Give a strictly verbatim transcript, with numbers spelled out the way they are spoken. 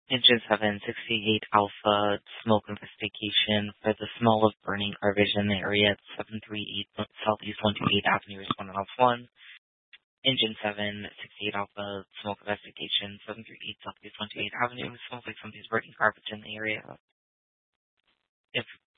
Engine seven sixty-eight Alpha, smoke investigation for the smell of burning garbage in the area at seven thirty-eight Southeast one twenty-eight Avenue, respondent Alpha one. Engine seven sixty-eight Alpha, smoke investigation, seven thirty-eight Southeast one twenty-eight Avenue, smells like somebody's burning garbage in the area. If